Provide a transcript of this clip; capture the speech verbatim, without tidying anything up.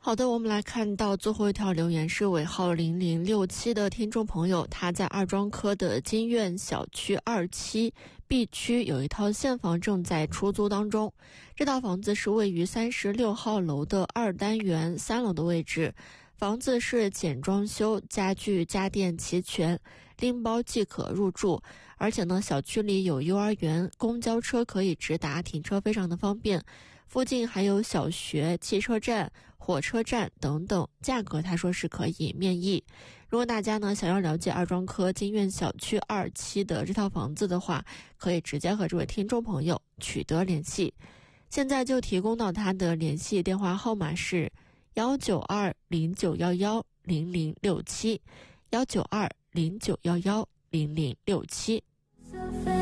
好的，我们来看到最后一条留言是尾号零零六七的听众朋友，他在二庄科的金苑小区二期 B 区有一套现房正在出租当中。这套房子是位于三十六号楼的二单元三楼的位置，房子是简装修，家具家电齐全，拎包即可入住。而且呢，小区里有幼儿园，公交车可以直达，停车非常的方便。附近还有小学、汽车站、火车站等等，价格他说是可以面议。如果大家呢想要了解二庄科金苑小区二期的这套房子的话，可以直接和这位听众朋友取得联系。现在就提供到他的联系电话号码是幺九二零九幺幺零零六七，幺九二零九幺幺零零六七。